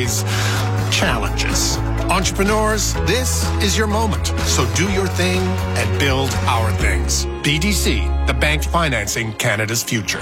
these challenges. Entrepreneurs, this is your moment. So do your thing and build our things. BDC, the bank financing Canada's future.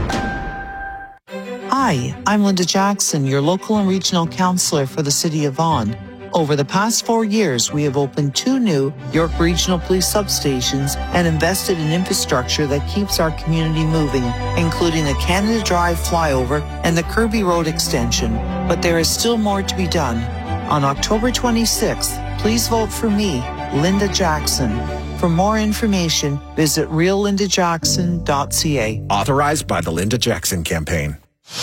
Hi, I'm Linda Jackson, your local and regional councillor for the City of Vaughan. Over the past 4 years, we have opened 2 new York Regional Police substations and invested in infrastructure that keeps our community moving, including the Canada Drive flyover and the Kirby Road extension. But there is still more to be done. On October 26th, please vote for me, Linda Jackson. For more information, visit reallindajackson.ca. Authorized by the Linda Jackson Campaign.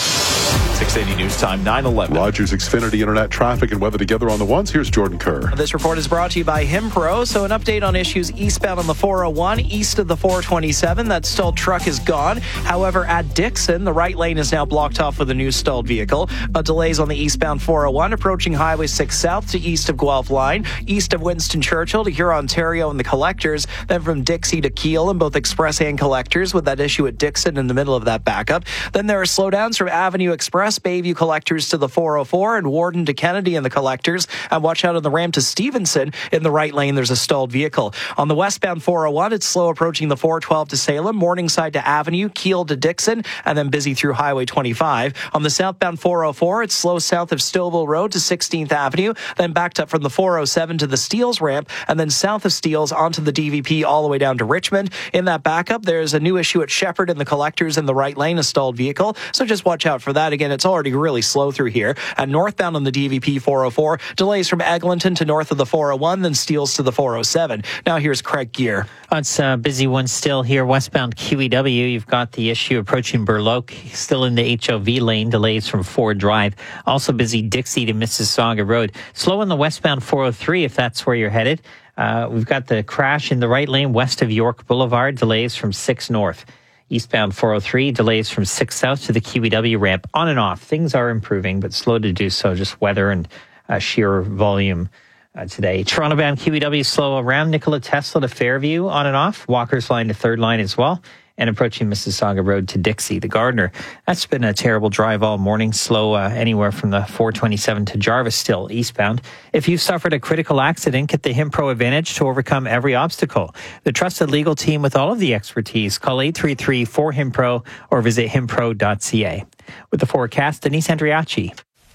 680 News Time, 9/11. Rogers Xfinity Internet traffic and weather together on the ones. Here's Jordan Kerr. This report is brought to you by Himpro. So an update on issues eastbound on the 401, east of the 427. That stalled truck is gone. However, at Dixon, the right lane is now blocked off with a new stalled vehicle. Delays on the eastbound 401 approaching Highway 6 south to east of Guelph Line, east of Winston Churchill to Huron, Ontario and the collectors, then from Dixie to Kiel in both express and collectors with that issue at Dixon in the middle of that backup. Then there are slowdowns from Avenue Express, Bayview collectors to the 404 and Warden to Kennedy and the collectors. And watch out on the ramp to Stevenson. In the right lane, there's a stalled vehicle. On the westbound 401, it's slow approaching the 412 to Salem, Morningside to Avenue, Kiel to Dixon, and then busy through Highway 25. On the southbound 404, it's slow south of Stouffville Road to 16th Avenue, then backed up from the 407 to the Steeles ramp, and then south of Steeles onto the DVP all the way down to Richmond. In that backup, there's a new issue at Shepherd and the collectors in the right lane, a stalled vehicle. So just watch out for that. Again, it's already really slow through here. And northbound on the DVP 404, delays from Eglinton to north of the 401, then Steeles to the 407. Now here's Craig Gear. It's a busy one still here. Westbound QEW, you've got the issue approaching Burloak, still in the HOV lane, delays from Ford Drive. Also busy Dixie to Mississauga Road. Slow on the westbound 403 if that's where you're headed. We've got the crash in the right lane west of York Boulevard, delays from 6 north. Eastbound 403, delays from 6 south to the QEW ramp. On and off. Things are improving, but slow to do so. Just weather and sheer volume today. Toronto-bound QEW slow around Nikola Tesla to Fairview. On and off. Walker's line to third line as well. And approaching Mississauga Road to Dixie. The Gardner, that's been a terrible drive all morning. Slow anywhere from the 427 to Jarvis still eastbound. If you've suffered a critical accident, get the Himpro Advantage to overcome every obstacle. The trusted legal team with all of the expertise. Call 833-4HIMPRO or visit himpro.ca. With the forecast, Denise Andriachi.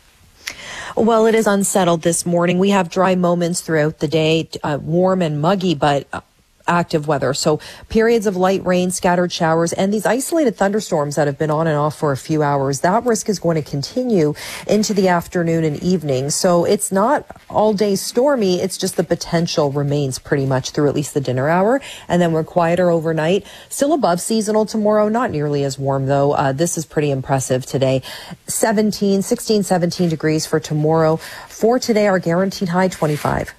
Well, it is unsettled this morning. We have dry moments throughout the day, warm and muggy, but active weather. So periods of light rain, scattered showers, and these isolated thunderstorms that have been on and off for a few hours. That risk is going to continue into the afternoon and evening. So it's not all day stormy. It's just the potential remains pretty much through at least the dinner hour. And then we're quieter overnight. Still above seasonal tomorrow. Not nearly as warm though. This is pretty impressive today. 16, 17 degrees for tomorrow. For today, our guaranteed high 25.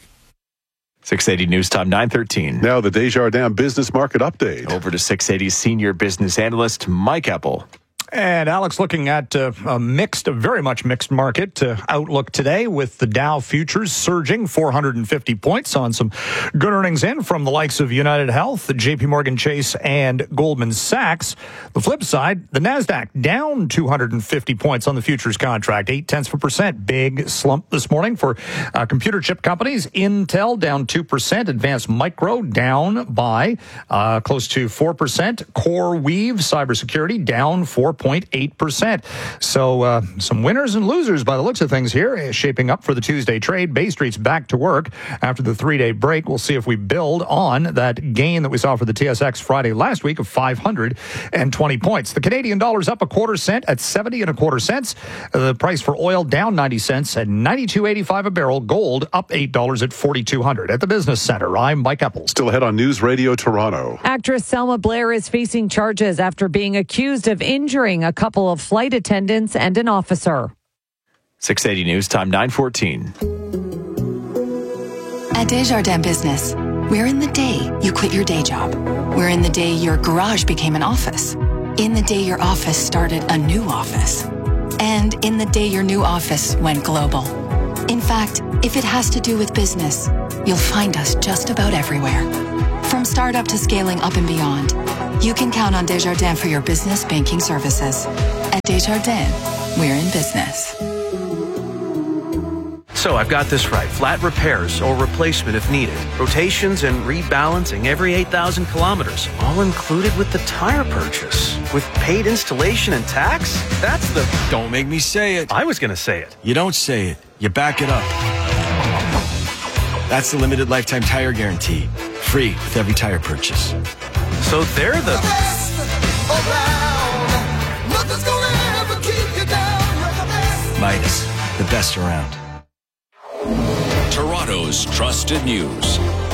680 News Time, 9:13. Now the Desjardins Business Market Update. Over to 680's senior business analyst, Mike Eppel. And Alex, looking at a very much mixed market outlook today with the Dow futures surging 450 points on some good earnings in from the likes of United Health, JP Morgan Chase, and Goldman Sachs. The flip side, the NASDAQ down 250 points on the futures contract, 0.8%. Big slump this morning for computer chip companies. Intel down 2%. Advanced Micro down by close to 4%. CoreWeave Cybersecurity down 4.8%. So some winners and losers by the looks of things here, shaping up for the Tuesday trade. Bay Street's back to work after the 3-day break. We'll see if we build on that gain that we saw for the TSX Friday last week of 520 points. The Canadian dollar's up 1/4 cent at 70 1/4 cents. The price for oil down 90 cents at 92.85 a barrel. Gold up $8 at 4,200. At the Business Center, I'm Mike Eppel. Still ahead on News Radio Toronto. Actress Selma Blair is facing charges after being accused of injuring a couple of flight attendants and an officer. 680 News Time, 9:14. At Desjardins Business, we're in the day you quit your day job. We're in the day your garage became an office. In the day your office started a new office. And in the day your new office went global. In fact, if it has to do with business, you'll find us just about everywhere. From startup to scaling up and beyond, you can count on Desjardins for your business banking services. At Desjardins, we're in business. So I've got this right. Flat repairs or replacement if needed. Rotations and rebalancing every 8,000 kilometers. All included with the tire purchase. With paid installation and tax? That's the... Don't make me say it. I was going to say it. You don't say it. You back it up. That's the limited lifetime tire guarantee. Free with every tire purchase. So they're the... Midas, the best around. Toronto's trusted news.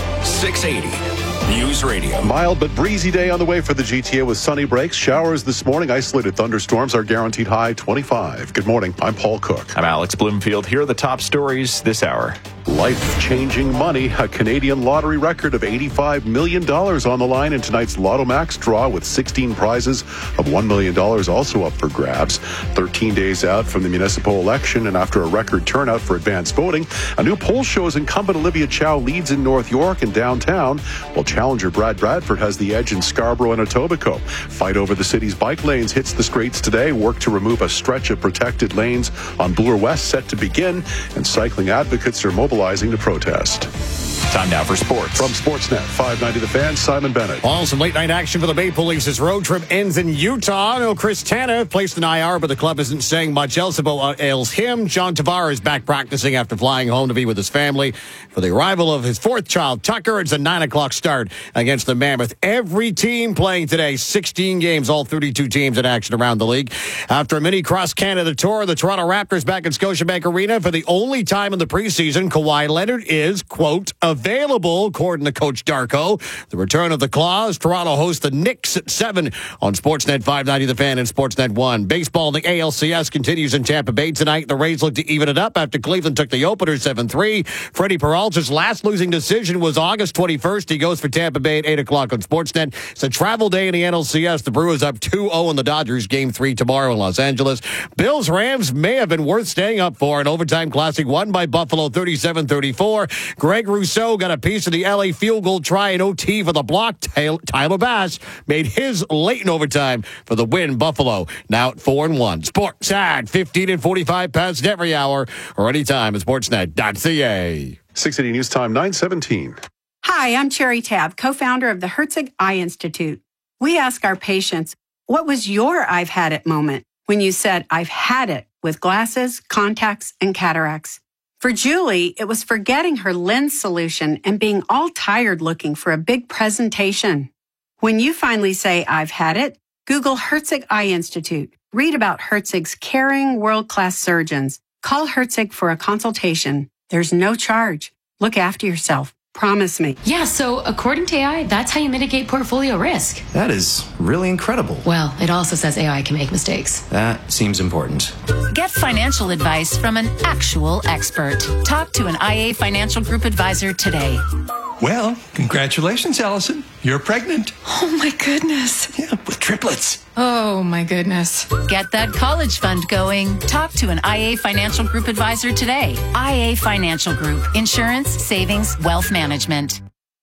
680 News Radio. Mild but breezy day on the way for the GTA with sunny breaks. Showers this morning. Isolated thunderstorms are guaranteed high 25. Good morning. I'm Paul Cook. I'm Alex Bloomfield. Here are the top stories this hour. Life-changing money. A Canadian lottery record of $85 million on the line in tonight's Lotto Max draw with 16 prizes of $1 million also up for grabs. 13 days out from the municipal election and after a record turnout for advanced voting, a new poll shows incumbent Olivia Chow leads in North York and downtown, while challenger Brad Bradford has the edge in Scarborough and Etobicoke. Fight over the city's bike lanes hits the streets today. Work to remove a stretch of protected lanes on Bloor West set to begin, and cycling advocates are mobilizing to protest. Time now for sports. From Sportsnet 590 The Fan, Simon Bennett. All some late night action for the Maple Leafs as road trip ends in Utah. No Chris Tanev placed in IR, but the club isn't saying much else about what ails him. John Tavares is back practicing after flying home to be with his family for the arrival of his fourth child, Tucker. It's a 9 o'clock start against the Mammoth. Every team playing today, 16 games, all 32 teams in action around the league. After a mini cross-Canada tour, the Toronto Raptors back at Scotiabank Arena for the only time in the preseason. Kawhi Leonard is, quote, available, according to Coach Darko. The return of the Claws. Toronto hosts the Knicks at 7 on Sportsnet 590 The Fan and Sportsnet 1. Baseball in the ALCS continues in Tampa Bay tonight. The Rays look to even it up after Cleveland took the opener 7-3. Freddie Peralta's last losing decision was August 21st. He goes for Tampa Bay at 8 o'clock on Sportsnet. It's a travel day in the NLCS. The Brewers up 2-0 in the Dodgers. Game 3 tomorrow in Los Angeles. Bills-Rams may have been worth staying up for. An overtime classic won by Buffalo 37-34. Greg Rousseau got a piece of the LA field goal try in OT for the block. Tyler Bass made his late in overtime for the win. Buffalo now at 4-1. Sports at 15 and 45 past every hour or anytime at sportsnet.ca. 680 News Time 9:17. Hi, I'm Cherry Tabb, co-founder of the Herzig Eye Institute. We ask our patients, what was your I've had it moment when you said, I've had it with glasses, contacts, and cataracts? For Julie, it was forgetting her lens solution and being all tired looking for a big presentation. When you finally say, I've had it, Google Herzig Eye Institute. Read about Herzig's caring, world-class surgeons. Call Herzig for a consultation. There's no charge. Look after yourself. Promise me. Yeah, so according to AI, that's how you mitigate portfolio risk. That is really incredible. Well, it also says AI can make mistakes. That seems important. Get financial advice from an actual expert. Talk to an IA Financial Group advisor today. Well, congratulations, Allison. You're pregnant. Oh, my goodness. Yeah, with triplets. Oh, my goodness. Get that college fund going. Talk to an IA Financial Group advisor today. IA Financial Group. Insurance, savings, wealth management.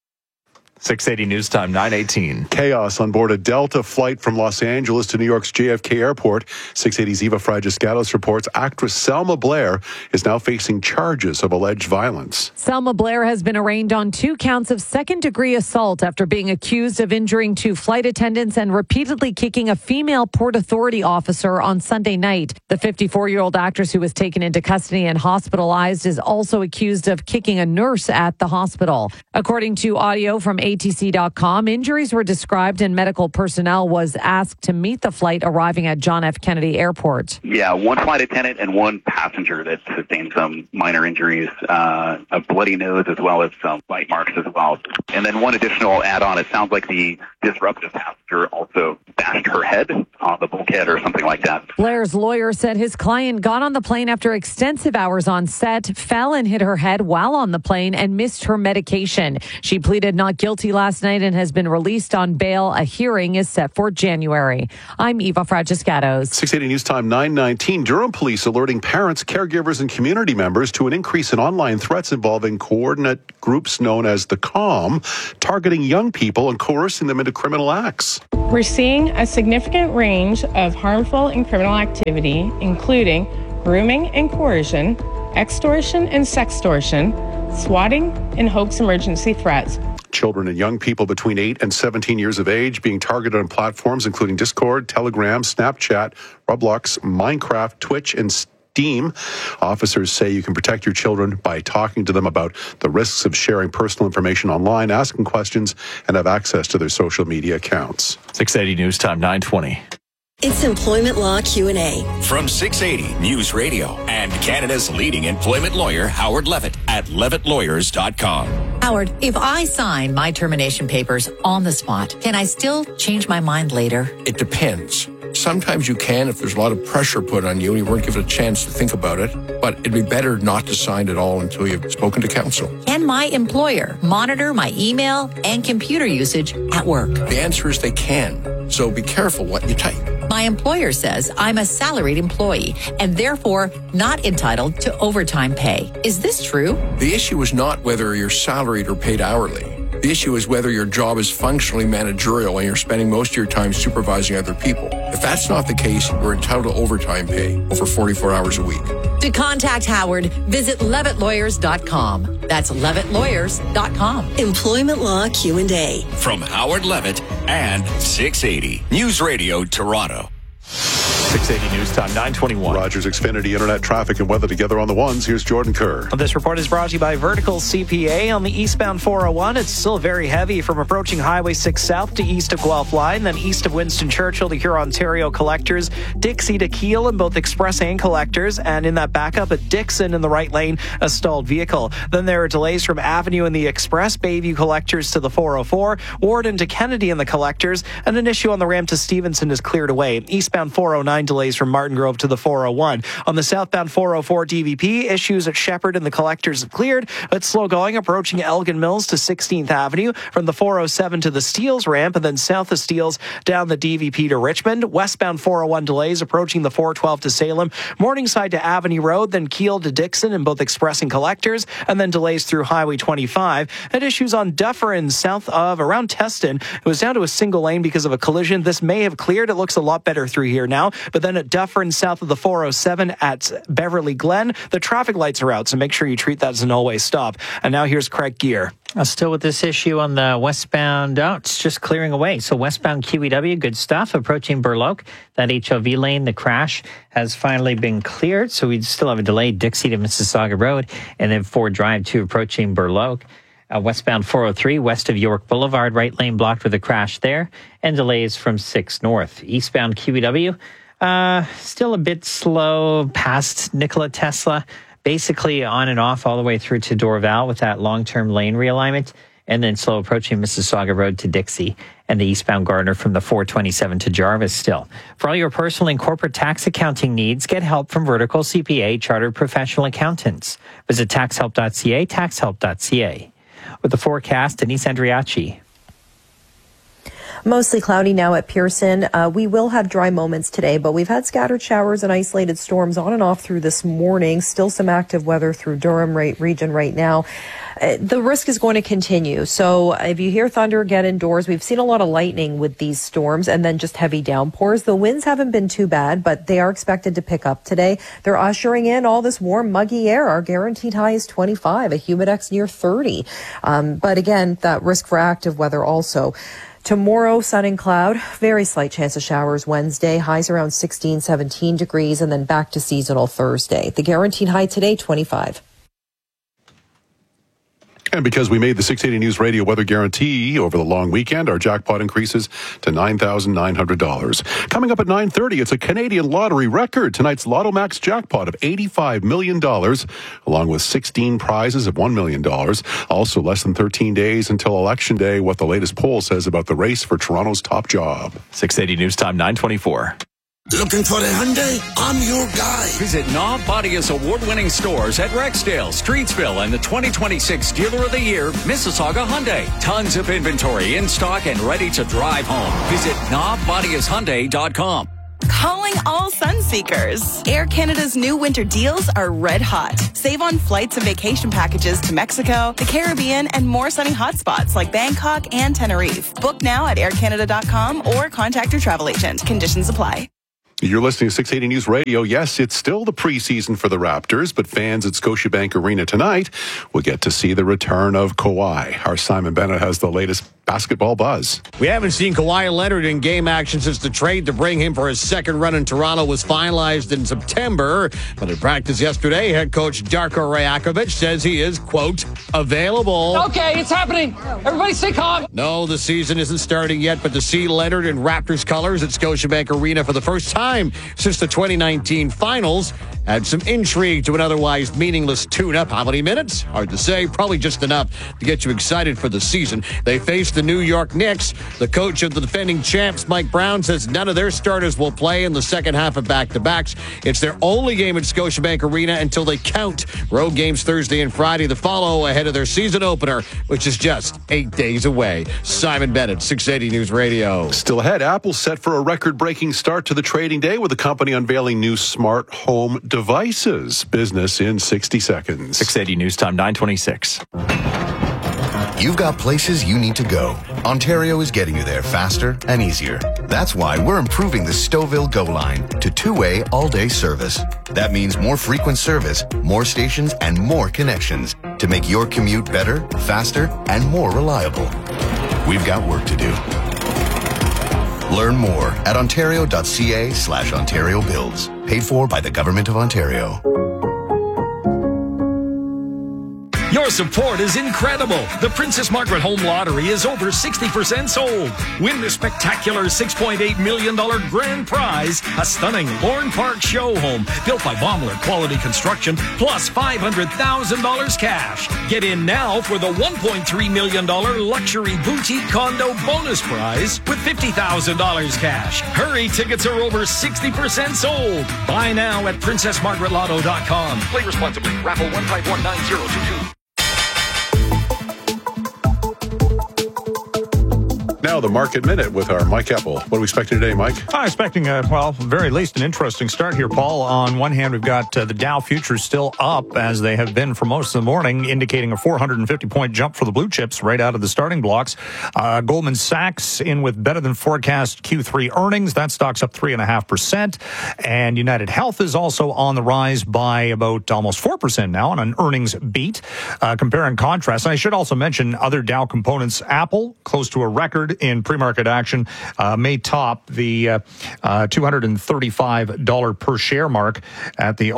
680 News Time, 9:18. Chaos on board a Delta flight from Los Angeles to New York's JFK Airport. 680's Eva Fragiscatos reports actress Selma Blair is now facing charges of alleged violence. Selma Blair has been arraigned on 2 counts of second-degree assault after being accused of injuring 2 flight attendants and repeatedly kicking a female Port Authority officer on Sunday night. The 54-year-old actress who was taken into custody and hospitalized is also accused of kicking a nurse at the hospital. According to audio from ATC.com, injuries were described and medical personnel was asked to meet the flight arriving at John F. Kennedy Airport. Yeah, 1 flight attendant and 1 passenger that sustained some minor injuries, a bloody nose as well as some bite marks as well. And then 1 additional add-on, it sounds like the disruptive passenger also bashed her head on the bulkhead or something like that. Blair's lawyer said his client got on the plane after extensive hours on set, fell and hit her head while on the plane and missed her medication. She pleaded not guilty last night and has been released on bail. A hearing is set for January. I'm Eva Fragiscatos. 680 News Time 9:19. Durham police alerting parents, caregivers, and community members to an increase in online threats involving coordinate groups known as the COM, targeting young people and coercing them into criminal acts. We're seeing a significant range of harmful and criminal activity, including grooming and coercion, extortion and sextortion, swatting, and hoax emergency threats. Children and young people between 8 and 17 years of age being targeted on platforms including Discord, Telegram, Snapchat, Roblox, Minecraft, Twitch, and Steam. Officers say you can protect your children by talking to them about the risks of sharing personal information online, asking questions, and have access to their social media accounts. 680 News Time, 9:20. It's Employment Law Q&A. From 680 News Radio and Canada's leading employment lawyer, Howard Levitt, at levittlawyers.com. Howard, if I sign my termination papers on the spot, can I still change my mind later? It depends. Sometimes you can if there's a lot of pressure put on you and you weren't given a chance to think about it, but it'd be better not to sign at all until you've spoken to counsel. Can my employer monitor my email and computer usage at work? The answer is they can, so be careful what you type. My employer says I'm a salaried employee and therefore not entitled to overtime pay. Is this true? The issue is not whether you're salaried or paid hourly. The issue is whether your job is functionally managerial and you're spending most of your time supervising other people. If that's not the case, you're entitled to overtime pay over 44 hours a week. To contact Howard, visit levittlawyers.com. That's levittlawyers.com. Employment Law Q&A. From Howard Levitt and 680 News Radio Toronto. 680 News Time, 9:21. Rogers Xfinity Internet traffic and weather together on the ones. Here's Jordan Kerr. This report is brought to you by Vertical CPA. On the eastbound 401, it's still very heavy from approaching Highway 6 South to east of Guelph Line, then east of Winston Churchill to Huron-Ontario Collectors, Dixie to Kiel in both Express and Collectors, and in that backup at Dixon in the right lane, a stalled vehicle. Then there are delays from Avenue in the Express, Bayview Collectors to the 404, Warden to Kennedy in the Collectors, and an issue on the ramp to Stevenson is cleared away. Eastbound 409 delays from Martin Grove to the 401. On the southbound 404 DVP, issues at Shepherd and the Collectors have cleared, but slow going approaching Elgin Mills to 16th Avenue from the 407 to the Steeles ramp, and then south of Steeles down the DVP to Richmond. Westbound 401 delays approaching the 412 to Salem, Morningside to Avenue Road, then Kiel to Dixon in both Express and Collectors, and then delays through Highway 25. And issues on Dufferin south of around Teston. It was down to a single lane because of a collision. This may have cleared. It looks a lot better through here now, but then at Dufferin south of the 407 at Beverly Glen, the traffic lights are out, so make sure you treat that as an always stop. And now here's Craig Gear. Still with this issue on the westbound, it's just clearing away. So westbound QEW, good stuff. Approaching Burloak, that HOV lane, the crash has finally been cleared. So we still have a delay, Dixie to Mississauga Road, and then Ford Drive 2 approaching Burloak. Westbound 403, west of York Boulevard, right lane blocked with a crash there, and delays from 6 north. Eastbound QEW, still a bit slow past Nikola Tesla, basically on and off all the way through to Dorval with that long-term lane realignment, and then slow approaching Mississauga Road to Dixie and the eastbound Gardner from the 427 to Jarvis still. For all your personal and corporate tax accounting needs, get help from Vertical CPA Chartered Professional Accountants. Visit taxhelp.ca, taxhelp.ca. With the forecast, Denise Andriachi. Mostly cloudy now at Pearson. We will have dry moments today, but we've had scattered showers and isolated storms on and off through this morning. Still some active weather through Durham region right now. The risk is going to continue. So if you hear thunder, get indoors. We've seen a lot of lightning with these storms and then just heavy downpours. The winds haven't been too bad, but they are expected to pick up today. They're ushering in all this warm, muggy air. Our guaranteed high is 25, a humidex near 30. But again, that risk for active weather also. Tomorrow, sun and cloud, very slight chance of showers Wednesday, highs around 16, 17 degrees, and then back to seasonal Thursday. The guaranteed high today, 25. And because we made the 680 News Radio weather guarantee over the long weekend, our jackpot increases to $9,900. Coming up at 9:30, it's a Canadian lottery record. Tonight's Lotto Max jackpot of $85 million, along with 16 prizes of $1 million. Also, less than 13 days until Election Day, what the latest poll says about the race for Toronto's top job. 680 News Time, 9:24. Looking for a Hyundai? I'm your guy. Visit Knob Bodia's award-winning stores at Rexdale, Streetsville, and the 2026 Dealer of the Year, Mississauga Hyundai. Tons of inventory in stock and ready to drive home. Visit knobbodiashyundai.com. Calling all sun seekers. Air Canada's new winter deals are red hot. Save on flights and vacation packages to Mexico, the Caribbean, and more sunny hotspots like Bangkok and Tenerife. Book now at aircanada.com or contact your travel agent. Conditions apply. You're listening to 680 News Radio. Yes, it's still the preseason for the Raptors, but fans at Scotiabank Arena tonight will get to see the return of Kawhi. Our Simon Bennett has the latest basketball buzz. We haven't seen Kawhi Leonard in game action since the trade to bring him for his second run in Toronto was finalized in September. But in practice yesterday, head coach Darko Rajakovic says he is, quote, available. Okay, it's happening. Everybody stay calm. No, the season isn't starting yet, but to see Leonard in Raptors colors at Scotiabank Arena for the first time since the 2019 finals adds some intrigue to an otherwise meaningless tune-up. How many minutes? Hard to say. Probably just enough to get you excited for the season. They face the New York Knicks. The coach of the defending champs, Mike Brown, says none of their starters will play in the second half of back-to-backs. It's their only game at Scotiabank Arena until they count road games Thursday and Friday to follow ahead of their season opener, which is just 8 days away. Simon Bennett, 680 News Radio. Still ahead, Apple's set for a record-breaking start to the trading day with the company unveiling new smart home devices. Business in 60 seconds. 680 News Time 926. You've got places you need to go. Ontario is getting you there faster and easier. That's why we're improving the Stouffville Go line to two-way all-day service. That means more frequent service, more stations, and more connections to make your commute better, faster, and more reliable. We've got work to do. Learn more at ontario.ca/Ontario Builds. Paid for by the Government of Ontario. Your support is incredible. The Princess Margaret Home Lottery is over 60% sold. Win the spectacular $6.8 million grand prize, a stunning Lorne Park show home built by Baumler Quality Construction, plus $500,000 cash. Get in now for the $1.3 million luxury boutique condo bonus prize with $50,000 cash. Hurry, tickets are over 60% sold. Buy now at princessmargaretlotto.com. Play responsibly. Raffle 1519022. Now the Market Minute with our Mike Epple. What are we expecting today, Mike? I'm expecting, very least an interesting start here, Paul. On one hand, we've got the Dow futures still up, as they have been for most of the morning, indicating a 450-point jump for the blue chips right out of the starting blocks. Goldman Sachs in with better than forecast Q3 earnings. That stock's up 3.5%. And United Health is also on the rise by about almost 4% now on an earnings beat. Compare and contrast. And I should also mention other Dow components. Apple, close to a record in pre-market action, may top the $235 per share mark at the,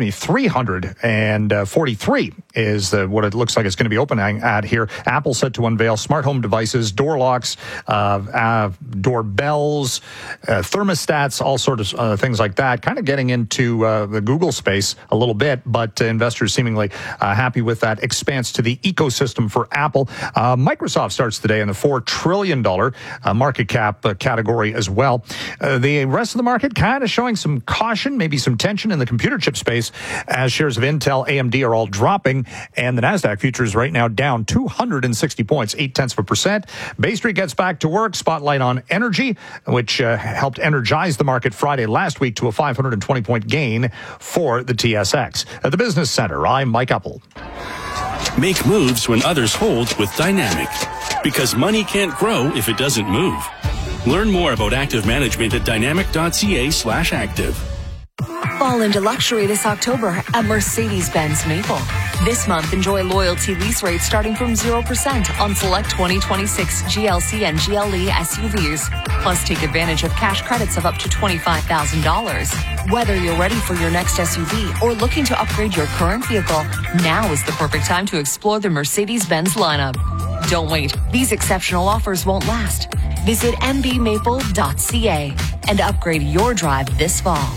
$343 is what it looks like it's going to be opening at here. Apple set to unveil smart home devices, door locks, doorbells, thermostats, all sorts of things like that, kind of getting into the Google space a little bit, but investors seemingly happy with that expanse to the ecosystem for Apple. Microsoft starts today in the $4 trillion market cap category as well. The rest of the market kind of showing some caution, maybe some tension in the computer chip space as shares of Intel, AMD are all dropping, and the NASDAQ futures right now down 260 points, 0.8%. Bay Street gets back to work. Spotlight on energy, which helped energize the market Friday last week to a 520-point gain for the TSX. At the Business Center, I'm Mike Epple. Make moves when others hold with Dynamic, because money can't grow if it doesn't move. Learn more about active management at dynamic.ca/active. Fall into luxury this October at Mercedes-Benz Maple. This month, enjoy loyalty lease rates starting from 0% on select 2026 GLC and GLE SUVs. Plus, take advantage of cash credits of up to $25,000. Whether you're ready for your next SUV or looking to upgrade your current vehicle, now is the perfect time to explore the Mercedes-Benz lineup. Don't wait. These exceptional offers won't last. Visit mbmaple.ca and upgrade your drive this fall.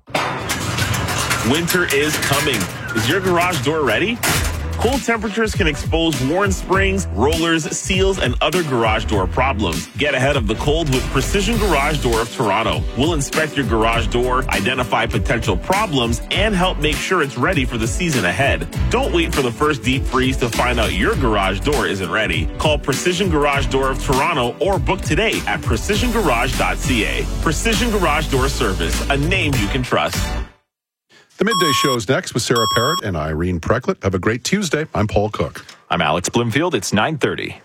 Winter is coming. Is your garage door ready? Cold temperatures can expose worn springs, rollers, seals, and other garage door problems. Get ahead of the cold with Precision Garage Door of Toronto. We'll inspect your garage door, identify potential problems, and help make sure it's ready for the season ahead. Don't wait for the first deep freeze to find out your garage door isn't ready. Call Precision Garage Door of Toronto or book today at precisiongarage.ca. Precision Garage Door Service, a name you can trust. The Midday Show's next with Sarah Parrott and Irene Precklett. Have a great Tuesday. I'm Paul Cook. I'm Alex Bloomfield. It's 9:30.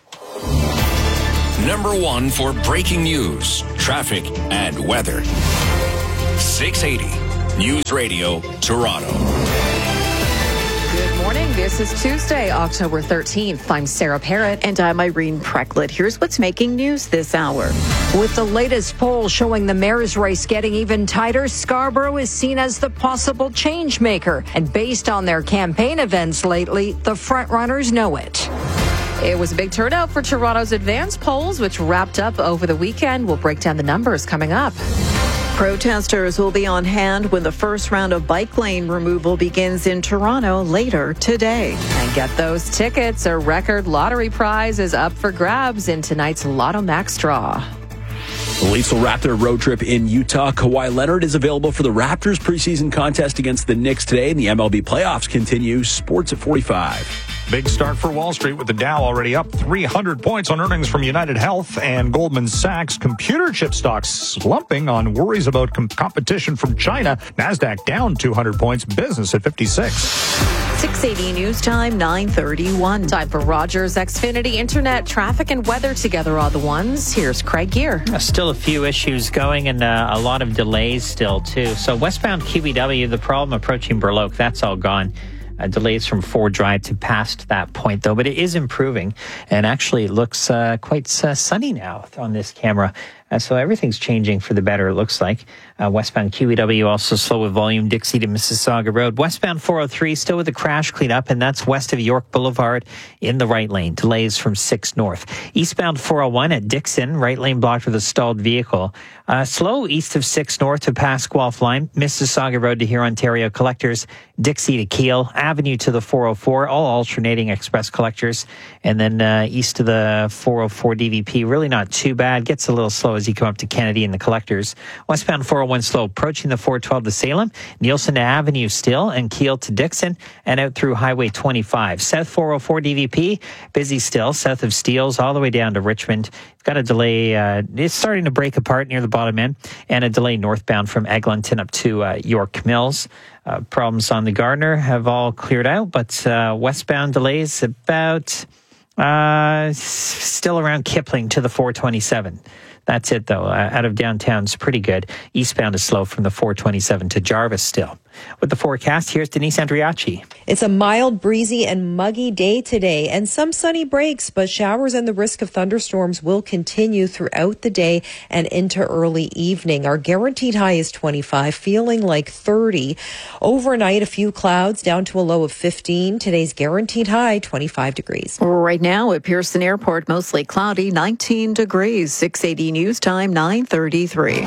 Number one for breaking news, traffic, and weather. 680 News Radio, Toronto. Good morning. This is Tuesday, October 13th. I'm Sarah Parrott. And I'm Irene Precklett. Here's what's making news this hour. With the latest poll showing the mayor's race getting even tighter, Scarborough is seen as the possible change maker. And based on their campaign events lately, the frontrunners know it. It was a big turnout for Toronto's advanced polls, which wrapped up over the weekend. We'll break down the numbers coming up. Protesters will be on hand when the first round of bike lane removal begins in Toronto later today. And get those tickets. A record lottery prize is up for grabs in tonight's Lotto Max draw. The Leafs will wrap their road trip in Utah. Kawhi Leonard is available for the Raptors preseason contest against the Knicks today, and the MLB playoffs continue. Sports at 45. Big start for Wall Street with the Dow already up 300 points on earnings from United Health and Goldman Sachs. Computer chip stocks slumping on worries about competition from China. NASDAQ down 200 points. Business at 56. 680 News Time, 9:31. Time for Rogers Xfinity Internet, traffic and weather together are the ones. Here's Craig Gear. Still a few issues going and a lot of delays still, too. So westbound QEW, the problem approaching Burloak, that's all gone. Delays from Ford Drive to past that point, though, but it is improving, and actually it looks quite sunny now on this camera. So everything's changing for the better, it looks like. Westbound QEW also slow with volume, Dixie to Mississauga Road. Westbound 403 still with a crash cleanup, and that's west of York Boulevard in the right lane. Delays from 6 north. Eastbound 401 at Dixon, right lane blocked with a stalled vehicle. Slow east of 6 north to past Guelph Line, Mississauga Road to Hurontario Collectors, Dixie to Keele, Avenue to the 404, all alternating express collectors. And then east to the 404 DVP, really not too bad. Gets a little slow as you come up to Kennedy and the collectors. Westbound 401 slow approaching the 412 to Salem, Nielsen to Avenue still, and Keele to Dixon, and out through Highway 25. South 404 DVP, busy still, south of Steeles, all the way down to Richmond. Got a delay, it's starting to break apart near the bottom end, and a delay northbound from Eglinton up to York Mills. Problems on the Gardner have all cleared out, but westbound delays about still around Kipling to the 427. That's it, though. Out of downtown, it's pretty good. Eastbound is slow from the 427 to Jarvis still. With the forecast, here's Denise Andriachi. It's a mild, breezy, and muggy day today, and some sunny breaks, but showers and the risk of thunderstorms will continue throughout the day and into early evening. Our guaranteed high is 25, feeling like 30. Overnight, a few clouds down to a low of 15. Today's guaranteed high, 25 degrees. Right now at Pearson Airport, mostly cloudy, 19 degrees. 680 News Time, 9:33.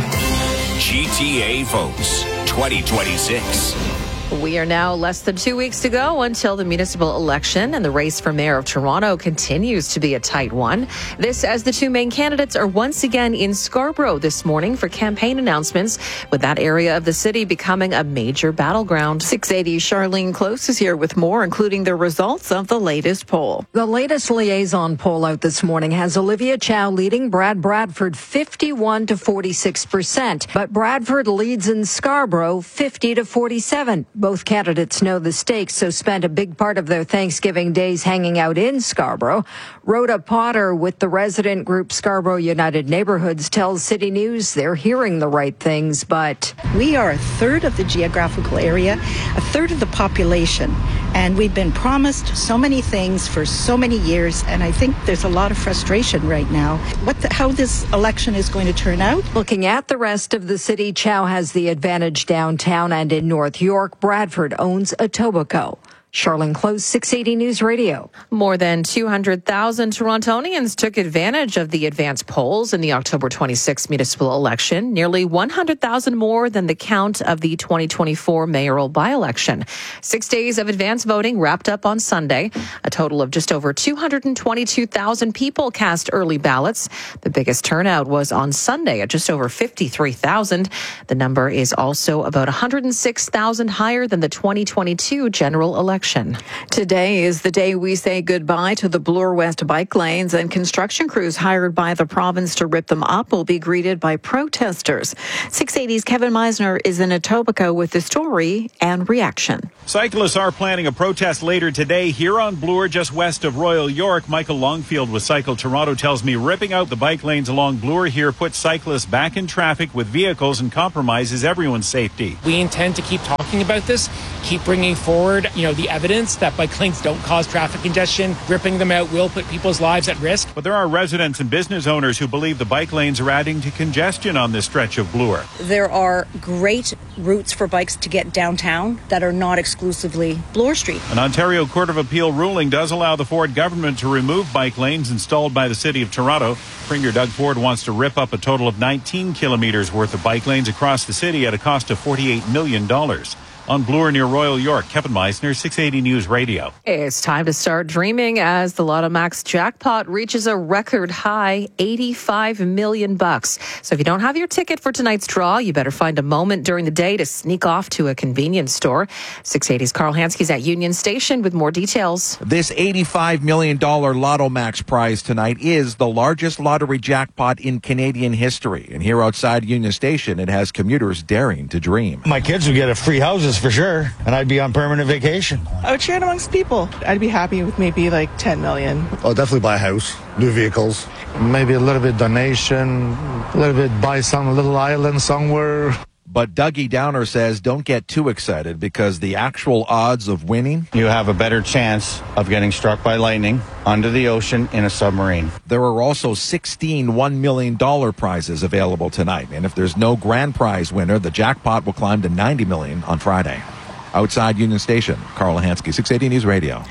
GTA votes 2026. We are now less than 2 weeks to go until the municipal election, and the race for mayor of Toronto continues to be a tight one. This as the two main candidates are once again in Scarborough this morning for campaign announcements, with that area of the city becoming a major battleground. 680 Charlene Close is here with more, including the results of the latest poll. The latest liaison poll out this morning has Olivia Chow leading Brad Bradford 51 to 46%, but Bradford leads in Scarborough 50 to 47. Both candidates know the stakes, so spent a big part of their Thanksgiving days hanging out in Scarborough. Rhoda Potter with the resident group Scarborough United Neighborhoods tells City News they're hearing the right things, but we are a third of the geographical area, a third of the population, and we've been promised so many things for so many years, and I think there's a lot of frustration right now. How this election is going to turn out? Looking at the rest of the city, Chow has the advantage downtown and in North York. Bradford owns Etobicoke. Charlene Close, 680 News Radio. More than 200,000 Torontonians took advantage of the advance polls in the October 26 municipal election, nearly 100,000 more than the count of the 2024 mayoral by-election. 6 days of advance voting wrapped up on Sunday. A total of just over 222,000 people cast early ballots. The biggest turnout was on Sunday at just over 53,000. The number is also about 106,000 higher than the 2022 general election. election. Today is the day we say goodbye to the Bloor West bike lanes, and construction crews hired by the province to rip them up will be greeted by protesters. 680's Kevin Meisner is in Etobicoke with the story and reaction. Cyclists are planning a protest later today here on Bloor, just west of Royal York. Michael Longfield with Cycle Toronto tells me ripping out the bike lanes along Bloor here puts cyclists back in traffic with vehicles and compromises everyone's safety. We intend to keep talking about this, keep bringing forward, the evidence that bike lanes don't cause traffic congestion. Ripping them out will put people's lives at risk. But there are residents and business owners who believe the bike lanes are adding to congestion on this stretch of Bloor. There are great routes for bikes to get downtown that are not exclusively Bloor Street. An Ontario Court of Appeal ruling does allow the Ford government to remove bike lanes installed by the City of Toronto. Premier Doug Ford wants to rip up a total of 19 kilometres worth of bike lanes across the city at a cost of $48 million. On Bloor near Royal York, Kevin Meisner, 680 News Radio. It's time to start dreaming as the Lotto Max jackpot reaches a record high, $85 million. So if you don't have your ticket for tonight's draw, you better find a moment during the day to sneak off to a convenience store. 680's Carl Hanske's at Union Station with more details. This $85 million Lotto Max prize tonight is the largest lottery jackpot in Canadian history. And here outside Union Station, it has commuters daring to dream. My kids would get a free houses for sure, and I'd be on permanent vacation. I would share it amongst people. I'd be happy with maybe like 10 million. I'll definitely buy a house, new vehicles. Maybe a little bit donation, a little bit buy some little island somewhere. But Dougie Downer says don't get too excited because the actual odds of winning... You have a better chance of getting struck by lightning under the ocean in a submarine. There are also 16 $1 million prizes available tonight. And if there's no grand prize winner, the jackpot will climb to $90 million on Friday. Outside Union Station, Carl Hanske, 680 News Radio.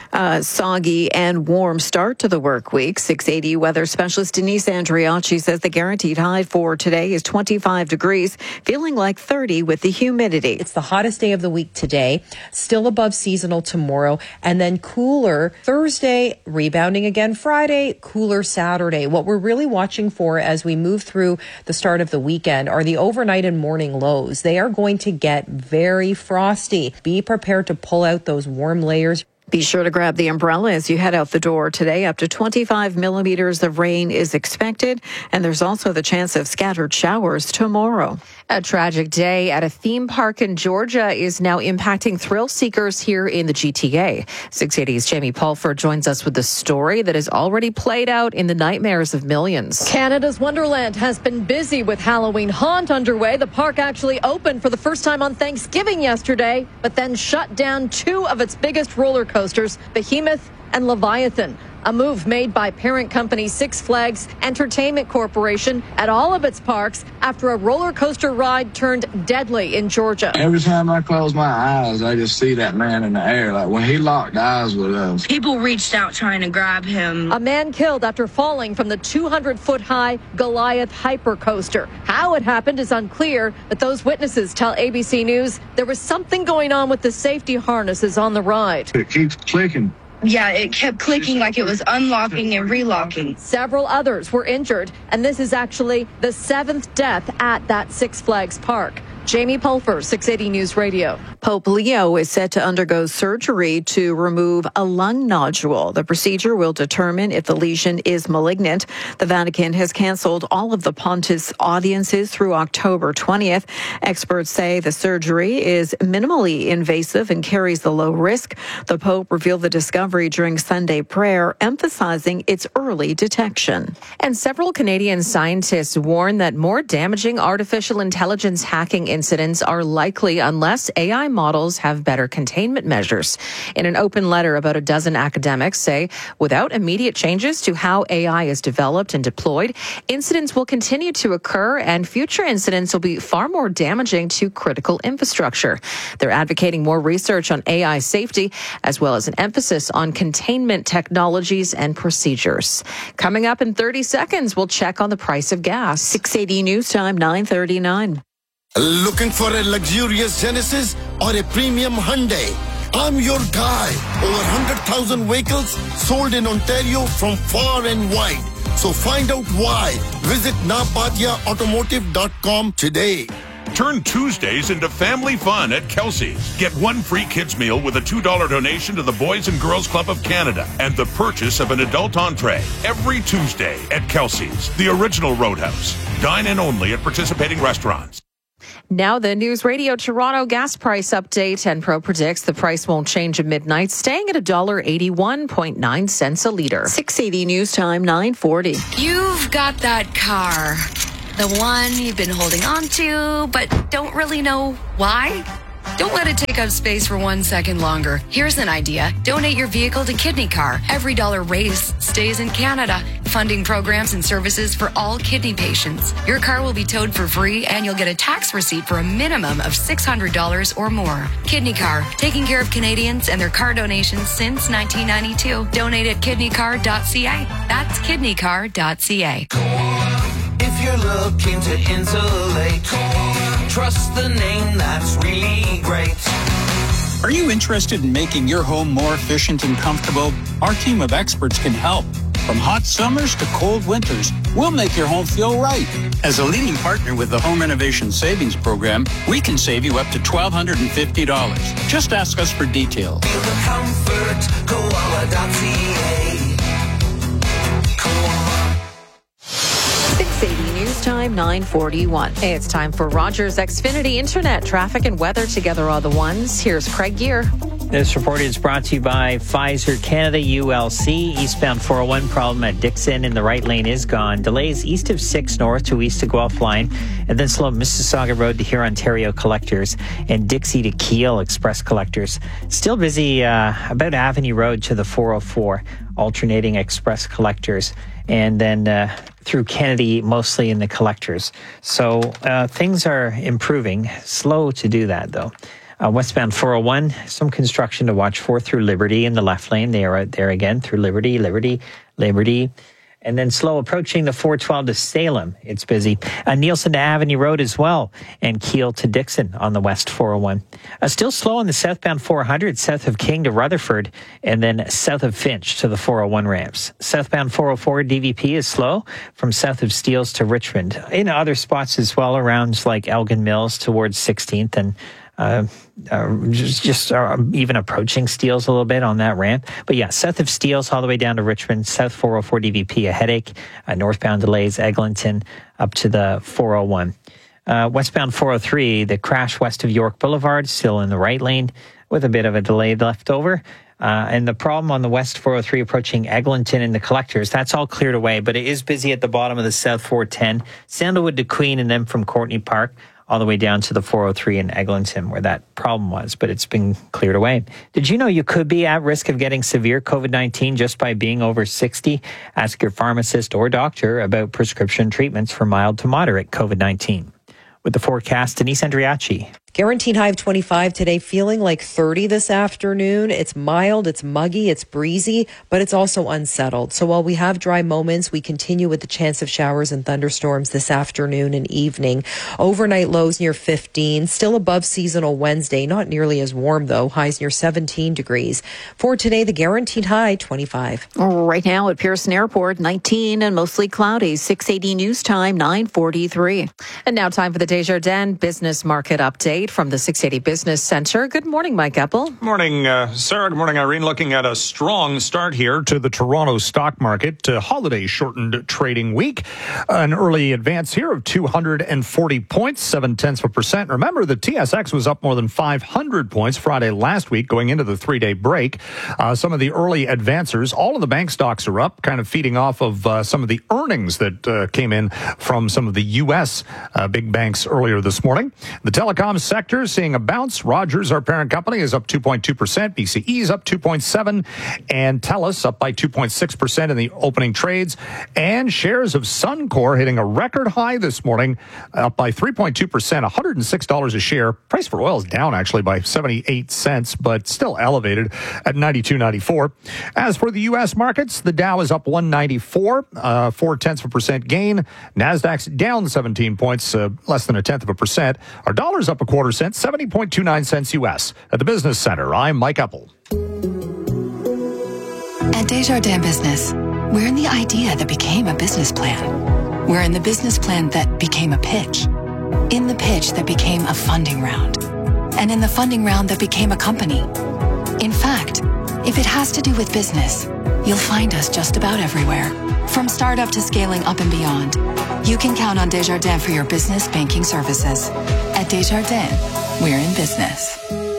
Soggy and warm start to the work week. 680 weather specialist Denise Andriacci says the guaranteed high for today is 25 degrees, feeling like 30 with the humidity. It's the hottest day of the week today, still above seasonal tomorrow, and then cooler Thursday, rebounding again Friday, cooler Saturday. What we're really watching for as we move through the start of the weekend are the overnight and morning lows. They are going to get very frosty. Be prepared to pull out those warm layers. Be sure to grab the umbrella as you head out the door today. Up to 25 millimeters of rain is expected, and there's also the chance of scattered showers tomorrow. A tragic day at a theme park in Georgia is now impacting thrill seekers here in the GTA. 680's Jamie Pulford joins us with the story that has already played out in the nightmares of millions. Canada's Wonderland has been busy with Halloween Haunt underway. The park actually opened for the first time on Thanksgiving yesterday, but then shut down two of its biggest roller coasters, Behemoth and Leviathan. A move made by parent company Six Flags Entertainment Corporation at all of its parks after a roller coaster ride turned deadly in Georgia. Every time I close my eyes, I just see that man in the air. Like when he locked eyes with us. People reached out trying to grab him. A man killed after falling from the 200-foot-high Goliath hypercoaster. How it happened is unclear, but those witnesses tell ABC News there was something going on with the safety harnesses on the ride. It keeps clicking. Yeah, it kept clicking like it was unlocking and relocking. Several others were injured, and this is actually the 7th death at that Six Flags park. Jamie Pulford, 680 News Radio. Pope Leo is set to undergo surgery to remove a lung nodule. The procedure will determine if the lesion is malignant. The Vatican has canceled all of the Pontiff's audiences through October 20th. Experts say the surgery is minimally invasive and carries the low risk. The Pope revealed the discovery during Sunday prayer, emphasizing its early detection. And several Canadian scientists warn that more damaging artificial intelligence hacking incidents are likely unless AI models have better containment measures. In an open letter, about a dozen academics say without immediate changes to how AI is developed and deployed, incidents will continue to occur and future incidents will be far more damaging to critical infrastructure. They're advocating more research on AI safety as well as an emphasis on containment technologies and procedures. Coming up in 30 seconds, we'll check on the price of gas. 680 News Time, 9:39. Looking for a luxurious Genesis or a premium Hyundai? I'm your guy. Over 100,000 vehicles sold in Ontario from far and wide. So find out why. Visit napatiaautomotive.com today. Turn Tuesdays into family fun at Kelsey's. Get one free kids meal with a $2 donation to the Boys and Girls Club of Canada and the purchase of an adult entree every Tuesday at Kelsey's, the original Roadhouse. Dine in only at participating restaurants. Now the News Radio Toronto gas price update. Enpro predicts the price won't change at midnight, staying at $1.81.9 a litre. 680 News Time, 9:40. You've got that car. The one you've been holding on to, but don't really know why? Don't let it take up space for 1 second longer. Here's an idea. Donate your vehicle to Kidney Car. Every dollar raised stays in Canada, funding programs and services for all kidney patients. Your car will be towed for free, and you'll get a tax receipt for a minimum of $600 or more. Kidney Car, taking care of Canadians and their car donations since 1992. Donate at kidneycar.ca. That's kidneycar.ca. If you're looking to insulate, trust the name that's really great. Are you interested in making your home more efficient and comfortable? Our team of experts can help. From hot summers to cold winters, we'll make your home feel right. As a leading partner with the Home Renovation Savings Program, we can save you up to $1,250. Just ask us for details. Feel the comfort, koala.ca. 680 News Time, 9:41. Hey, it's time for Rogers Xfinity Internet traffic and weather together all the ones. Here's Craig Gear. This report is brought to you by Pfizer Canada ULC. Eastbound 401 problem at Dixon in the right lane is gone. Delays east of 6 north to east to Guelph line, and then slow Mississauga Road to Huron-Ontario collectors and Dixie to Kiel express collectors. Still busy about Avenue Road to the 404, alternating express collectors, and then through Kennedy, mostly in the collectors. So things are improving. Slow to do that, though. Westbound 401, some construction to watch for through Liberty in the left lane. They are out there again through Liberty. And then slow approaching the 412 to Salem. It's busy. Nielsen to Avenue Road as well. And Kiel to Dixon on the West 401. Still slow on the southbound 400, south of King to Rutherford. And then south of Finch to the 401 ramps. Southbound 404 DVP is slow from south of Steeles to Richmond. In other spots as well, around like Elgin Mills towards 16th and even approaching Steeles a little bit on that ramp. But yeah, south of Steeles all the way down to Richmond, south 404 DVP, a headache, northbound delays, Eglinton up to the 401. Westbound 403, the crash west of York Boulevard, still in the right lane with a bit of a delay left over. And the problem on the West 403 approaching Eglinton and the collectors, that's all cleared away, but it is busy at the bottom of the South 410, Sandalwood to Queen, and then from Courtney Park all the way down to the 403 in Eglinton where that problem was, but it's been cleared away. Did you know you could be at risk of getting severe COVID-19 just by being over 60? Ask your pharmacist or doctor about prescription treatments for mild to moderate COVID-19. With the forecast, Denise Andriachi. Guaranteed high of 25 today, feeling like 30 this afternoon. It's mild, it's muggy, it's breezy, but it's also unsettled. So while we have dry moments, we continue with the chance of showers and thunderstorms this afternoon and evening. Overnight lows near 15, still above seasonal Wednesday, not nearly as warm though, highs near 17 degrees. For today, the guaranteed high, 25. Right now at Pearson Airport, 19 and mostly cloudy. 680 News Time, 9:43. And now time for the Desjardins Business Market Update from the 680 Business Center. Good morning, Mike Eppel. Morning, Sarah. Good morning, Irene. Looking at a strong start here to the Toronto stock market. Holiday-shortened trading week. An early advance here of 240 points, 0.7%. Remember, the TSX was up more than 500 points Friday last week going into the three-day break. Some of the early advancers, all of the bank stocks are up, kind of feeding off of some of the earnings that came in from some of the U.S. Big banks earlier this morning. The telecom sector seeing a bounce. Rogers, our parent company, is up 2.2%. BCE is up 2.7%. And TELUS up by 2.6% in the opening trades. And shares of Suncor hitting a record high this morning, up by 3.2%, $106 a share. Price for oil is down actually by 78 cents, but still elevated at 92.94. As for the U.S. markets, the Dow is up 194, 0.4% gain. Nasdaq's down 17 points, less than 0.1%. Our dollar's up a quarter cent, 70.29 cents U.S. At the Business Center, I'm Mike Eppel. At Desjardins Business, we're in the idea that became a business plan. We're in the business plan that became a pitch. in the pitch that became a funding round, and in the funding round that became a company. In fact, if it has to do with business, you'll find us just about everywhere. From startup to scaling up and beyond, you can count on Desjardins for your business banking services. At Desjardins, we're in business.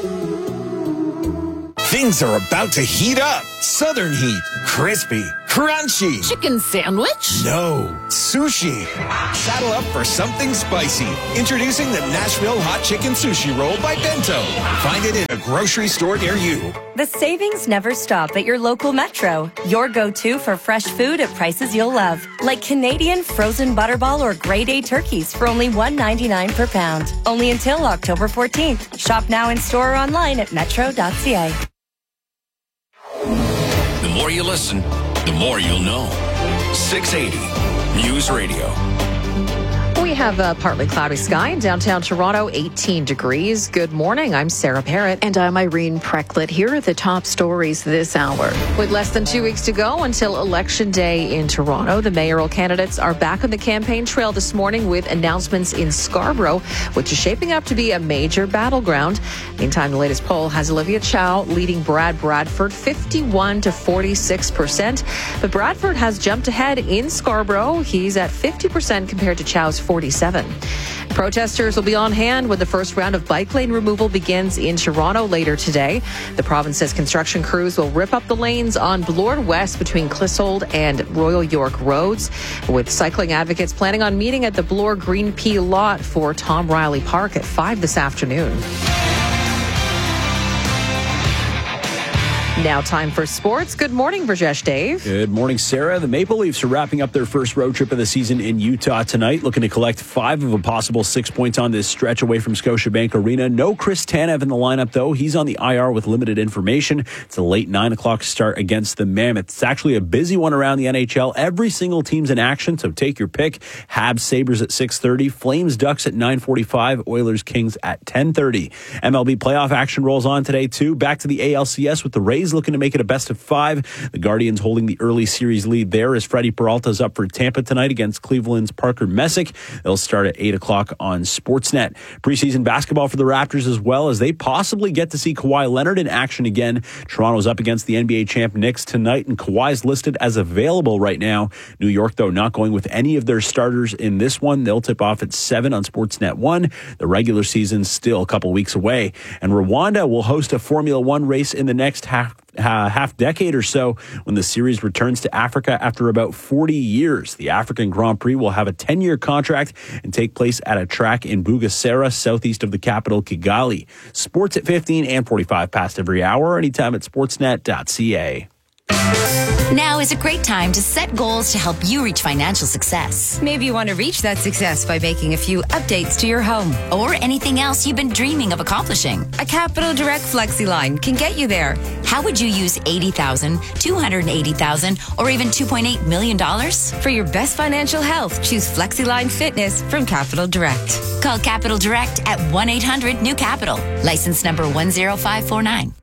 Things are about to heat up. Southern heat. Crispy. Crunchy. Chicken sandwich? No. Sushi. Saddle up for something spicy. Introducing the Nashville Hot Chicken Sushi Roll by Bento. Find it in a grocery store near you. The savings never stop at your local Metro. Your go-to for fresh food at prices you'll love. Like Canadian frozen butterball or grade A turkeys for only $1.99 per pound. Only until October 14th. Shop now in store or online at metro.ca. The more you listen, the more you'll know. 680 News Radio. We have a partly cloudy sky in downtown Toronto, 18 degrees. Good morning. I'm Sarah Parrott. And I'm Irene Precklett. Here are the top stories this hour. With less than 2 weeks to go until Election Day in Toronto, the mayoral candidates are back on the campaign trail this morning with announcements in Scarborough, which is shaping up to be a major battleground. Meantime, the latest poll has Olivia Chow leading Brad Bradford 51 to 46%. But Bradford has jumped ahead in Scarborough. He's at 50% compared to Chow's 47. Protesters will be on hand when the first round of bike lane removal begins in Toronto later today. The province's construction crews will rip up the lanes on Bloor West between Clissold and Royal York Roads, with cycling advocates planning on meeting at the Bloor Green Pea lot for Tom Riley Park at 5 this afternoon. Now time for sports. Good morning, Brajesh Dave. Good morning, Sarah. The Maple Leafs are wrapping up their first road trip of the season in Utah tonight, looking to collect 5 of a possible 6 points on this stretch away from Scotiabank Arena. No Chris Tanev in the lineup, though. He's on the IR with limited information. It's a late 9 o'clock start against the Mammoths. It's actually a busy one around the NHL. Every single team's in action, so take your pick. Habs Sabres at 6:30, Flames Ducks at 9:45, Oilers Kings at 10:30. MLB playoff action rolls on today, too. Back to the ALCS with the Rays looking to make it a best of 5. The Guardians holding the early series lead there as Freddie Peralta's up for Tampa tonight against Cleveland's Parker Messick. They'll start at 8 o'clock on Sportsnet. Preseason basketball for the Raptors as well, as they possibly get to see Kawhi Leonard in action again. Toronto's up against the NBA champ Knicks tonight, and Kawhi's listed as available right now. New York, though, not going with any of their starters in this one. They'll tip off at 7 on Sportsnet 1. The regular season's still a couple weeks away. And Rwanda will host a Formula One race in the next half decade or so when the series returns to Africa after about 40 years. The African Grand Prix will have a 10-year contract and take place at a track in Bugesera, southeast of the capital, Kigali. Sports at 15 and 45 past every hour, anytime at sportsnet.ca. Now is a great time to set goals to help you reach financial success. Maybe you want to reach that success by making a few updates to your home. Or anything else you've been dreaming of accomplishing. A Capital Direct FlexiLine can get you there. How would you use $80,000, $280,000, or even $2.8 million? For your best financial health, choose FlexiLine Fitness from Capital Direct. Call Capital Direct at 1-800-NEW-CAPITAL. License number 10549.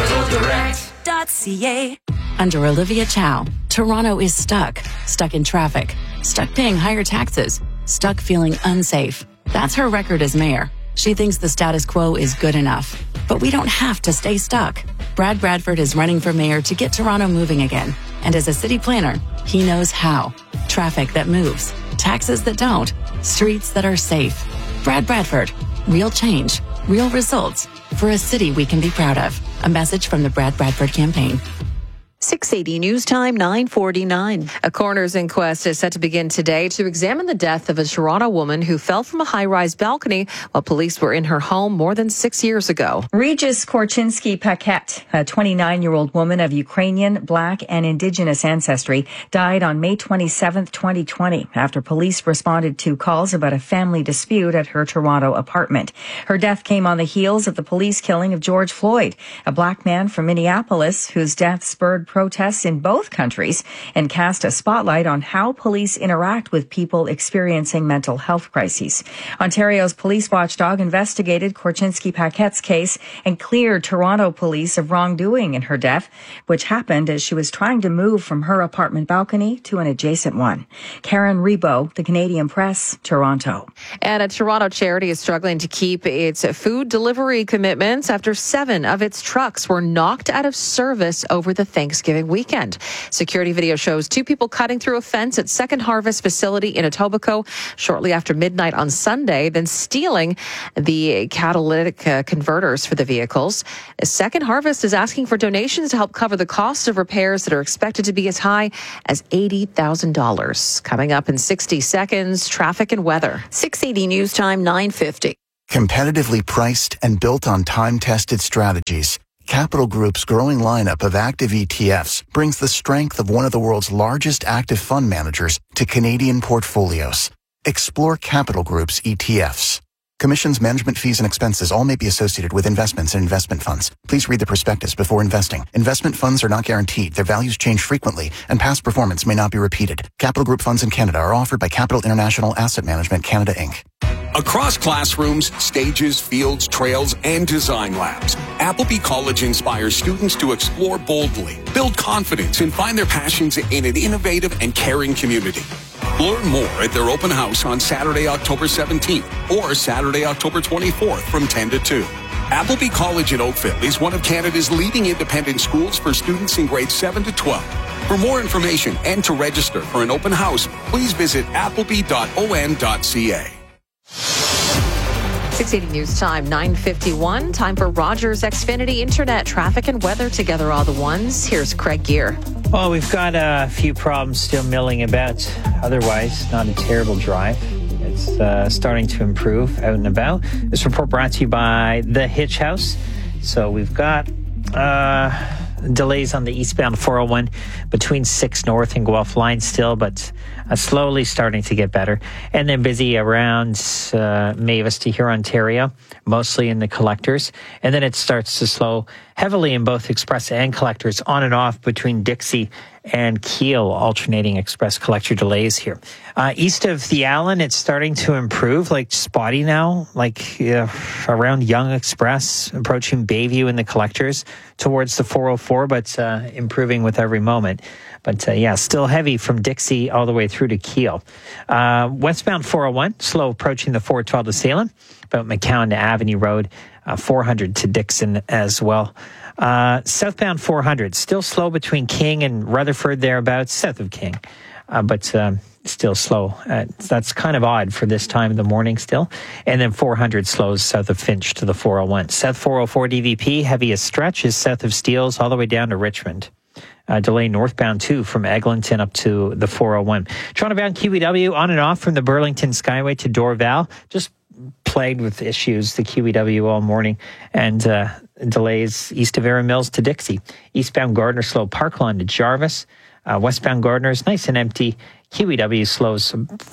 CapitalDirect.ca. Under Olivia Chow, Toronto is stuck in traffic, stuck paying higher taxes, stuck feeling unsafe. That's her record as mayor. She thinks the status quo is good enough. But we don't have to stay stuck. Brad Bradford is running for mayor to get Toronto moving again. And as a city planner, he knows how. Traffic that moves, taxes that don't, streets that are safe. Brad Bradford, real change, real results for a city we can be proud of. A message from the Brad Bradford campaign. 680 News Time, 9:49. A coroner's inquest is set to begin today to examine the death of a Toronto woman who fell from a high-rise balcony while police were in her home more than 6 years ago. Regis Korchinski-Paquette, a 29-year-old woman of Ukrainian, Black, and Indigenous ancestry, died on May 27, 2020, after police responded to calls about a family dispute at her Toronto apartment. Her death came on the heels of the police killing of George Floyd, a Black man from Minneapolis whose death spurred protests in both countries and cast a spotlight on how police interact with people experiencing mental health crises. Ontario's police watchdog investigated Korchinski Paquette's case and cleared Toronto police of wrongdoing in her death, which happened as she was trying to move from her apartment balcony to an adjacent one. Karen Rebo, The Canadian Press, Toronto. And a Toronto charity is struggling to keep its food delivery commitments after 7 of its trucks were knocked out of service over the Thanksgiving weekend. Security video shows 2 people cutting through a fence at Second Harvest facility in Etobicoke shortly after midnight on Sunday, then stealing the catalytic converters for the vehicles. Second Harvest is asking for donations to help cover the cost of repairs that are expected to be as high as $80,000. Coming up in 60 seconds, traffic and weather. 680 News Time, 9:50. Competitively priced and built on time-tested strategies, Capital Group's growing lineup of active ETFs brings the strength of one of the world's largest active fund managers to Canadian portfolios. Explore Capital Group's ETFs. Commissions, management fees, and expenses all may be associated with investments in investment funds. Please read the prospectus before investing. Investment funds are not guaranteed. Their values change frequently, and past performance may not be repeated. Capital Group funds in Canada are offered by Capital International Asset Management Canada, Inc. Across classrooms, stages, fields, trails, and design labs, Appleby College inspires students to explore boldly, build confidence, and find their passions in an innovative and caring community. Learn more at their open house on Saturday, October 17th or Saturday, October 24th from 10 to 2. Appleby College in Oakville is one of Canada's leading independent schools for students in grades 7 to 12. For more information and to register for an open house, please visit appleby.on.ca. 680 News Time, 9:51. Time for Rogers Xfinity Internet traffic and weather together all the ones. Here's Craig Gear. Well, we've got a few problems still milling about. Otherwise, not a terrible drive. It's starting to improve out and about. This report brought to you by The Hitch House. So we've got delays on the eastbound 401 between 6 North and Guelph line still, but slowly starting to get better. And then busy around Mavis to here, Ontario, mostly in the collectors. And then it starts to slow heavily in both express and collectors, on and off between Dixie and Kiel, alternating express collector delays here. East of the Allen, it's starting to improve, like spotty now, like around Young Express, approaching Bayview in the collectors towards the 404, but improving with every moment. But still heavy from Dixie all the way through to Kiel. Westbound 401, slow approaching the 412 to Salem, about McCowan to Avenue Road, 400 to Dixon as well. Southbound 400, still slow between King and Rutherford thereabouts, south of King, but still slow. That's kind of odd for this time of the morning still. And then 400 slows south of Finch to the 401. South 404 DVP, heaviest stretch is south of Steeles all the way down to Richmond. Delay northbound too from Eglinton up to the 401. Toronto-bound QEW on and off from the Burlington Skyway to Dorval. Just plagued with issues, the QEW all morning, and delays east of Erin Mills to Dixie. Eastbound Gardner slow Parklawn to Jarvis. Westbound Gardner is nice and empty. QEW slows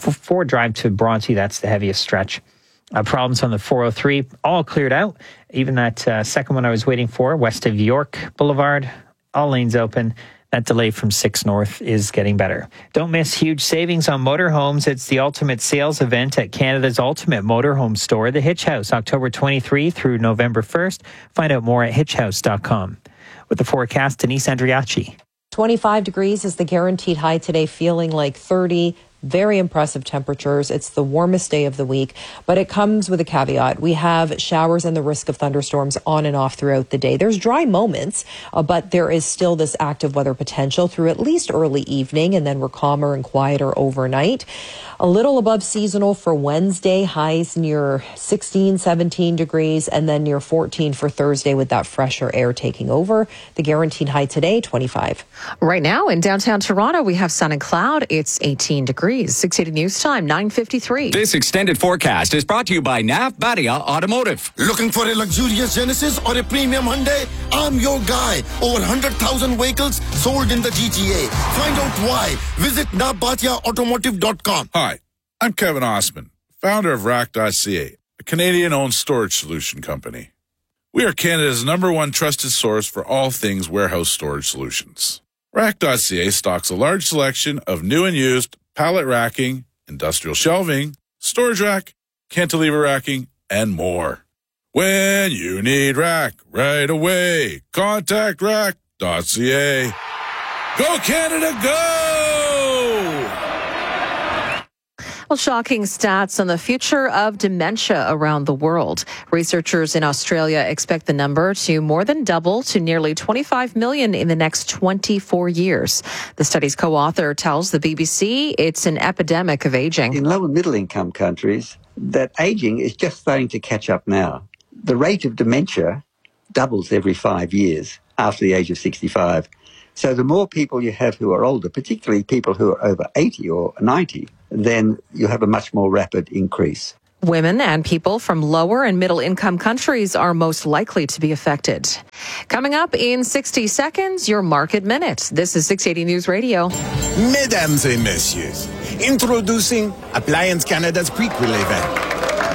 4 drive to Bronte. That's the heaviest stretch. Problems on the 403, all cleared out. Even that second one I was waiting for, west of York Boulevard, all lanes open. That delay from 6 North is getting better. Don't miss huge savings on motorhomes. It's the ultimate sales event at Canada's ultimate motorhome store, The Hitch House, October 23 through November 1st. Find out more at hitchhouse.com. With the forecast, Denise Andriachi. 25 degrees is the guaranteed high today, feeling like 30. Very impressive temperatures. It's the warmest day of the week, but it comes with a caveat. We have showers and the risk of thunderstorms on and off throughout the day. There's dry moments, but there is still this active weather potential through at least early evening, and then we're calmer and quieter overnight. A little above seasonal for Wednesday, highs near 16, 17 degrees, and then near 14 for Thursday with that fresher air taking over. The guaranteed high today, 25. Right now in downtown Toronto, we have sun and cloud. It's 18 degrees. 680 News Time, 9:53. This extended forecast is brought to you by Nav Badia Automotive. Looking for a luxurious Genesis or a premium Hyundai? I'm your guy. Over 100,000 vehicles sold in the GTA. Find out why. Visit navbatiaautomotive.com. Hi, I'm Kevin Osman, founder of Rack.ca, a Canadian-owned storage solution company. We are Canada's #1 trusted source for all things warehouse storage solutions. Rack.ca stocks a large selection of new and used pallet racking, industrial shelving, storage rack, cantilever racking, and more. When you need rack right away, contact rack.ca. Go Canada, go! Well, shocking stats on the future of dementia around the world. Researchers in Australia expect the number to more than double to nearly 25 million in the next 24 years. The study's co-author tells the BBC it's an epidemic of aging. In low and middle income countries, that aging is just starting to catch up now. The rate of dementia doubles every 5 years after the age of 65. So the more people you have who are older, particularly people who are over 80 or 90, then you have a much more rapid increase. Women and people from lower and middle income countries are most likely to be affected. Coming up in 60 seconds, your Market Minute. This is 680 News Radio. Mesdames et messieurs, introducing Appliance Canada's prequel event.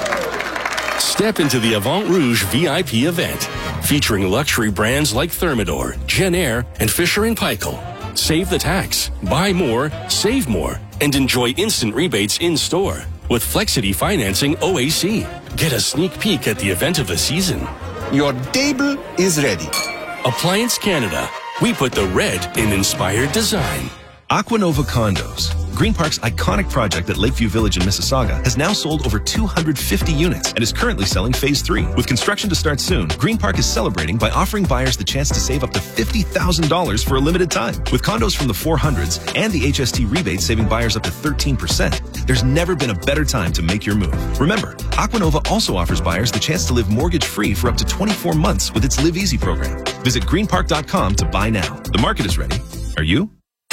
Step into the Avant Rouge VIP event, featuring luxury brands like Thermador, Genair, and Fisher & Paykel. Save the tax, buy more, save more, and enjoy instant rebates in-store with Flexity Financing OAC. Get a sneak peek at the event of the season. Your table is ready. Appliance Canada. We put the red in inspired design. Aquanova Condos, Green Park's iconic project at Lakeview Village in Mississauga, has now sold over 250 units and is currently selling Phase 3. With construction to start soon, Green Park is celebrating by offering buyers the chance to save up to $50,000 for a limited time. With condos from the 400s and the HST rebate saving buyers up to 13%, there's never been a better time to make your move. Remember, Aquanova also offers buyers the chance to live mortgage-free for up to 24 months with its Live Easy program. Visit greenpark.com to buy now. The market is ready. Are you?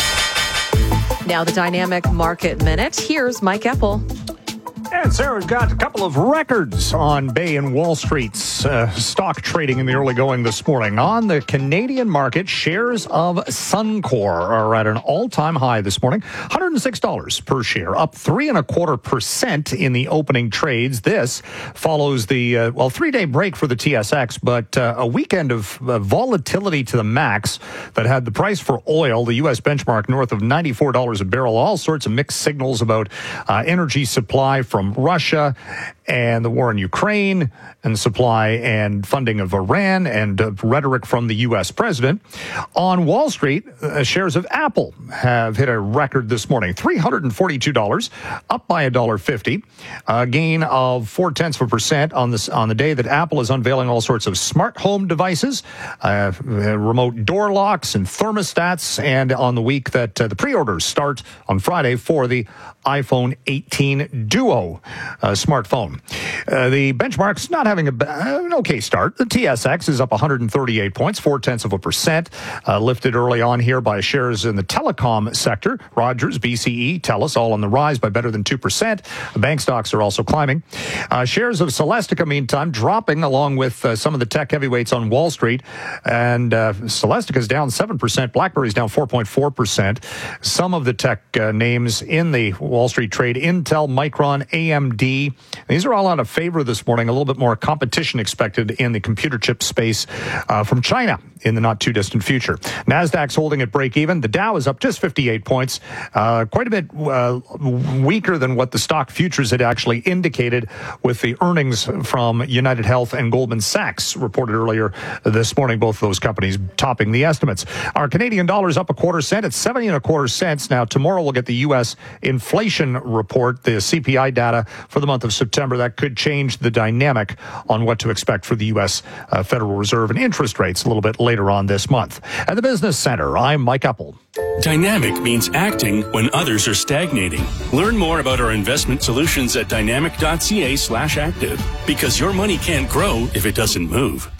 Now the Dynamic Market Minute. Here's Mike Epple. And Sarah's got a couple of records on Bay and Wall Street's stock trading in the early going this morning. On the Canadian market, shares of Suncor are at an all-time high this morning, $106 per share, up 3.25% in the opening trades. This follows the 3-day break for the TSX, but a weekend of volatility to the max that had the price for oil, the U.S. benchmark, north of $94 a barrel. All sorts of mixed signals about energy supply from Russia and the war in Ukraine and supply and funding of Iran and rhetoric from the U.S. president. On Wall Street, shares of Apple have hit a record this morning, $342, up by $1.50, a gain of 0.4% on the day that Apple is unveiling all sorts of smart home devices, remote door locks and thermostats, and on the week that the pre-orders start on Friday for the iPhone 18 Duo smartphone. The benchmark's not having an okay start. The TSX is up 138 points, 0.4%, lifted early on here by shares in the telecom sector. Rogers, BCE, TELUS, all on the rise by better than 2%. The bank stocks are also climbing. Shares of Celestica, meantime, dropping along with some of the tech heavyweights on Wall Street. And Celestica's down 7%. BlackBerry's down 4.4%. Some of the tech names in the Wall Street trade, Intel, Micron, AMD. These are all out of favor this morning. A little bit more competition expected in the computer chip space from China in the not too distant future. NASDAQ's holding at break even. The Dow is up just 58 points, quite a bit weaker than what the stock futures had actually indicated with the earnings from United Health and Goldman Sachs reported earlier this morning, both of those companies topping the estimates. Our Canadian dollar's up 1/4 cent. It's 70.25 cents. Now, tomorrow we'll get the U.S. inflation report, the CPI data for the month of September. That could change the dynamic on what to expect for the U.S. Federal Reserve and interest rates a little bit later on this month. At the Business Center, I'm Mike Epple. Dynamic means acting when others are stagnating. Learn more about our investment solutions at dynamic.ca/active, because your money can't grow if it doesn't move.